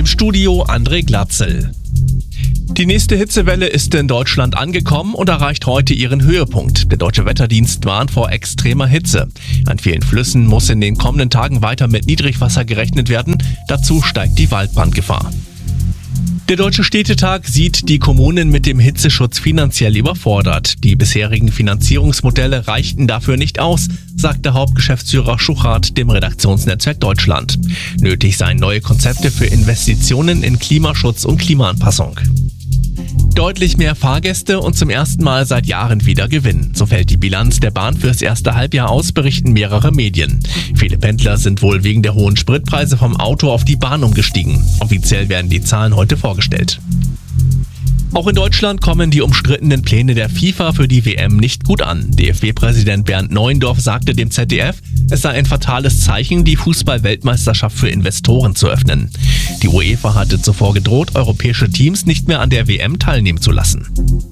Im Studio André Glatzel. Die nächste Hitzewelle ist in Deutschland angekommen und erreicht heute ihren Höhepunkt. Der Deutsche Wetterdienst warnt vor extremer Hitze. An vielen Flüssen muss in den kommenden Tagen weiter mit Niedrigwasser gerechnet werden. Dazu steigt die Waldbrandgefahr. Der Deutsche Städtetag sieht die Kommunen mit dem Hitzeschutz finanziell überfordert. Die bisherigen Finanzierungsmodelle reichten dafür nicht aus, sagte Hauptgeschäftsführer Schuchart dem Redaktionsnetzwerk Deutschland. Nötig seien neue Konzepte für Investitionen in Klimaschutz und Klimaanpassung. Deutlich mehr Fahrgäste und zum ersten Mal seit Jahren wieder Gewinn. So fällt die Bilanz der Bahn fürs erste Halbjahr aus, berichten mehrere Medien. Viele Pendler sind wohl wegen der hohen Spritpreise vom Auto auf die Bahn umgestiegen. Offiziell werden die Zahlen heute vorgestellt. Auch in Deutschland kommen die umstrittenen Pläne der FIFA für die WM nicht gut an. DFB-Präsident Bernd Neuendorf sagte dem ZDF, es sei ein fatales Zeichen, die Fußball-Weltmeisterschaft für Investoren zu öffnen. Die UEFA hatte zuvor gedroht, europäische Teams nicht mehr an der WM teilnehmen zu lassen.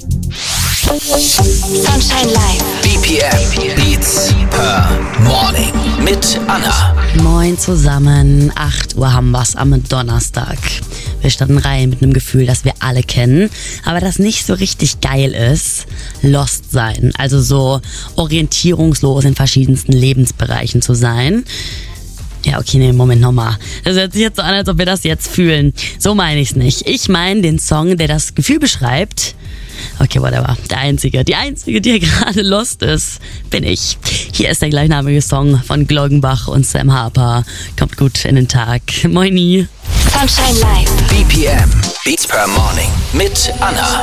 Sunshine Live. BPM Beats per Morning mit Anna. Moin zusammen, 8 Uhr haben wir's am Donnerstag. Wir standen rein mit einem Gefühl, das wir alle kennen, aber das nicht so richtig geil ist, lost sein. Also so orientierungslos in verschiedensten Lebensbereichen zu sein. Ja, okay, nee, Moment nochmal. Das hört sich jetzt so an, als ob wir das jetzt fühlen. So meine ich's nicht. Ich meine den Song, der das Gefühl beschreibt. Okay, whatever. Die einzige, die gerade lost ist, bin ich. Hier ist der gleichnamige Song von Gloggenbach und Sam Harper. Kommt gut in den Tag. Moini. Sunshine Live. BPM Beats per Morning mit Anna.